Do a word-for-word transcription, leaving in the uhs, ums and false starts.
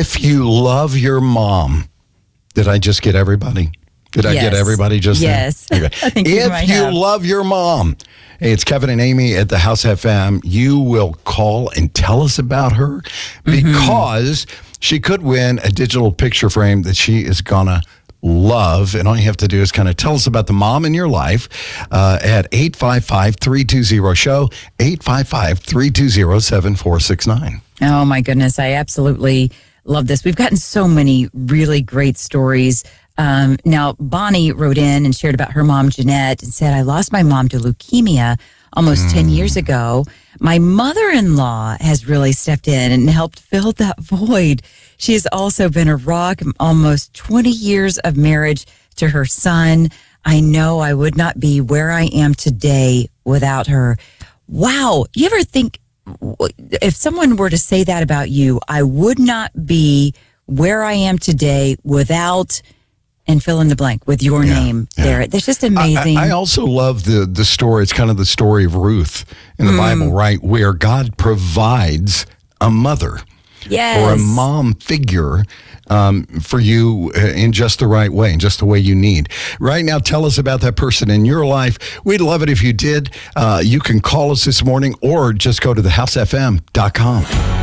If you love your mom, did I just get everybody? Did I yes. get everybody just yes. there? Okay. I think you if might you have. love your mom, hey, it's Kevin and Amy at the House F M. You will call and tell us about her because mm-hmm. she could win a digital picture frame that she is going to love. And all you have to do is kind of tell us about the mom in your life uh, at eight five five, three two zero, show, eight five five, three two zero, seven four six nine. Oh, my goodness. I absolutely love this. We've gotten so many really great stories. Um, now, Bonnie wrote in and shared about her mom, Jeanette, and said, I lost my mom to leukemia almost mm. ten years ago. My mother-in-law has really stepped in and helped fill that void. She has also been a rock, almost twenty years of marriage to her son. I know I would not be where I am today without her. Wow. You ever think, if someone were to say that about you, I would not be where I am today without, and fill in the blank with your yeah, name yeah. there. That's just amazing. I, I also love the, the story. It's kind of the story of Ruth in the mm. Bible, right? Where God provides a mother yes. or a mom figure um, for you in just the right way, in just the way you need. Right now, tell us about that person in your life. We'd love it if you did. Uh, you can call us this morning or just go to the house f m dot com.